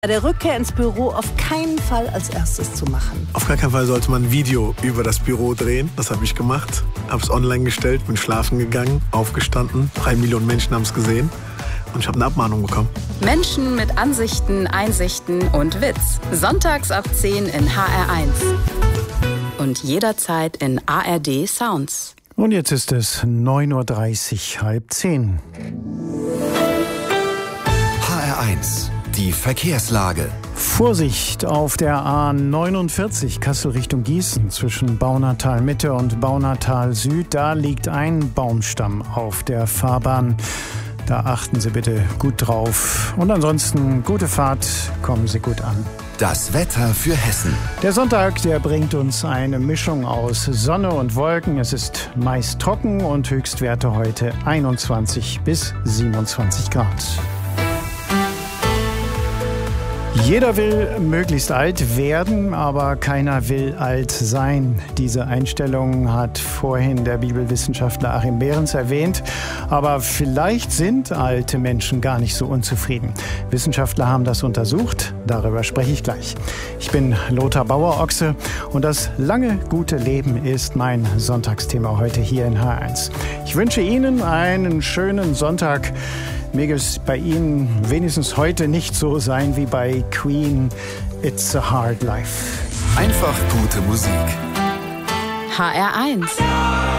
Bei der Rückkehr ins Büro auf keinen Fall als erstes zu machen. Auf gar keinen Fall sollte man ein Video über das Büro drehen. Das habe ich gemacht. Habe es online gestellt, bin schlafen gegangen, aufgestanden. 3 Millionen Menschen haben es gesehen. Und ich habe eine Abmahnung bekommen. Menschen mit Ansichten, Einsichten und Witz. Sonntags ab 10 in HR1. Und jederzeit in ARD Sounds. Und jetzt ist es 9:30 Uhr, halb 10. HR1, die Verkehrslage. Vorsicht auf der A49 Kassel Richtung Gießen zwischen Baunatal Mitte und Baunatal Süd. Da liegt ein Baumstamm auf der Fahrbahn. Da achten Sie bitte gut drauf. Und ansonsten gute Fahrt, kommen Sie gut an. Das Wetter für Hessen. Der Sonntag, der bringt uns eine Mischung aus Sonne und Wolken. Es ist meist trocken und Höchstwerte heute 21 bis 27 Grad. Jeder will möglichst alt werden, aber keiner will alt sein. Diese Einstellung hat vorhin der Bibelwissenschaftler Achim Behrens erwähnt. Aber vielleicht sind alte Menschen gar nicht so unzufrieden. Wissenschaftler haben das untersucht. Darüber spreche ich gleich. Ich bin Lothar Bauer-Ochse und das lange, gute Leben ist mein Sonntagsthema heute hier in H1. Ich wünsche Ihnen einen schönen Sonntag. Mir wird es bei Ihnen wenigstens heute nicht so sein wie bei Queen, It's a Hard Life. Einfach gute Musik. HR1.